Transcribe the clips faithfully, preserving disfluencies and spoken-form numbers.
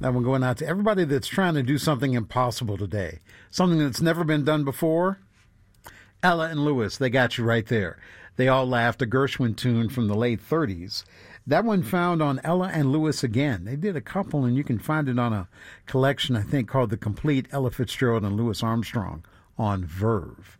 That one going out to everybody that's trying to do something impossible today. Something that's never been done before. Ella and Lewis, they got you right there. They All Laughed, a Gershwin tune from the late thirties. That one found on Ella and Lewis Again. They did a couple, and you can find it on a collection, I think, called The Complete Ella Fitzgerald and Louis Armstrong on Verve.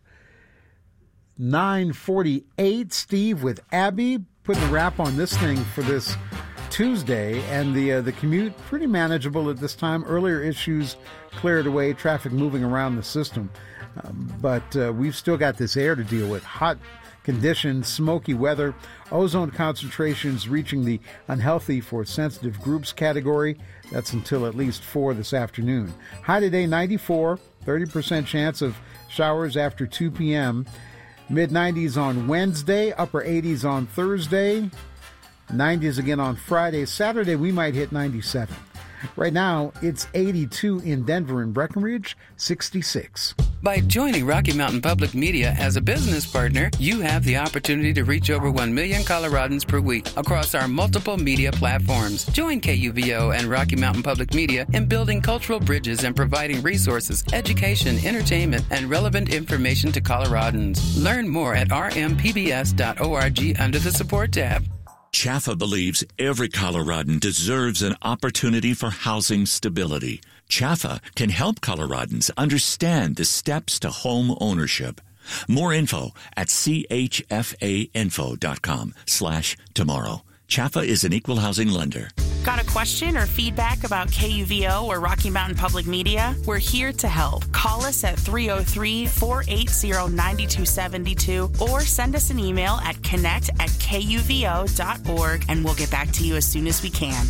nine forty-eight, Steve with Abby, putting a wrap on this thing for this Tuesday, and the uh, the commute pretty manageable at this time. Earlier issues cleared away, traffic moving around the system, um, but uh, we've still got this air to deal with. Hot conditions, smoky weather, ozone concentrations reaching the unhealthy for sensitive groups category. That's until at least four this afternoon. High today ninety-four, thirty percent chance of showers after two p.m. mid nineties on Wednesday, upper eighties on Thursday, nineties again on Friday. Saturday, we might hit ninety-seven. Right now, it's eighty-two in Denver and Breckenridge, sixty-six. By joining Rocky Mountain Public Media as a business partner, you have the opportunity to reach over one million Coloradans per week across our multiple media platforms. Join K U V O and Rocky Mountain Public Media in building cultural bridges and providing resources, education, entertainment, and relevant information to Coloradans. Learn more at r m p b s dot org under the support tab. CHAFA believes every Coloradan deserves an opportunity for housing stability. CHAFA can help Coloradans understand the steps to home ownership. More info at c h f a info dot com slash tomorrow. CHAFA is an equal housing lender. Got a question or feedback about K U V O or Rocky Mountain Public Media? We're here to help. Call us at three oh three, four eight zero, nine two seven two or send us an email at connect at k u v o dot org and we'll get back to you as soon as we can.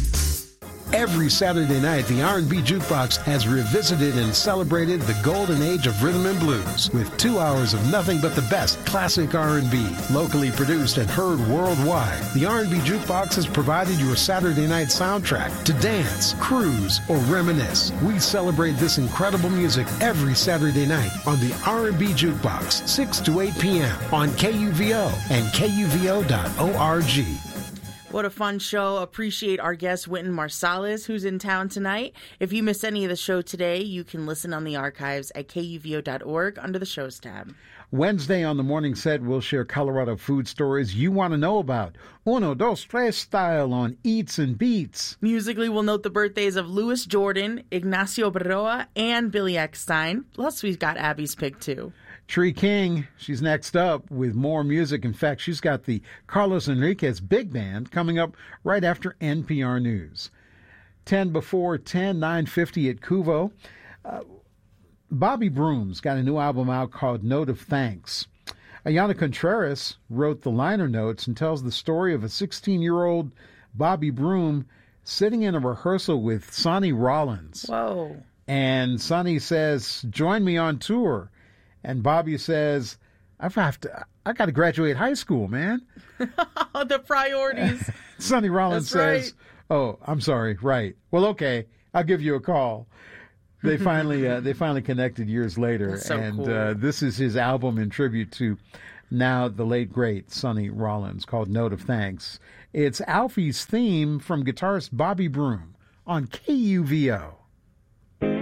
Every Saturday night, the R and B Jukebox has revisited and celebrated the golden age of rhythm and blues with two hours of nothing but the best classic R and B, locally produced and heard worldwide. The R and B Jukebox has provided your Saturday night soundtrack to dance, cruise, or reminisce. We celebrate this incredible music every Saturday night on the R and B Jukebox, six to eight p.m. on K U V O and k u v o dot org. What a fun show. Appreciate our guest, Wynton Marsalis, who's in town tonight. If you missed any of the show today, you can listen on the archives at k u v o dot org under the shows tab. Wednesday on the morning set, we'll share Colorado food stories you want to know about. Uno, dos, tres style on Eats and Beats. Musically, we'll note the birthdays of Louis Jordan, Ignacio Berroa, and Billy Eckstein. Plus, we've got Abby's pick, too. Tree King, she's next up with more music. In fact, she's got the Carlos Enriquez Big Band coming up right after N P R News. ten before ten, nine fifty at Cuvo. Uh, Bobby Broom's got a new album out called Note of Thanks. Ayana Contreras wrote the liner notes and tells the story of a sixteen-year-old Bobby Broom sitting in a rehearsal with Sonny Rollins. Whoa. And Sonny says, join me on tour. And Bobby says, I have to, I got to graduate high school, man. The priorities. Sonny Rollins That's says, right. oh, I'm sorry. Right. Well, okay. I'll give you a call. They finally, uh, they finally connected years later. That's so and cool. uh, this is his album in tribute to now the late, great Sonny Rollins called Note of Thanks. It's Alfie's theme from guitarist Bobby Broom on K U V O.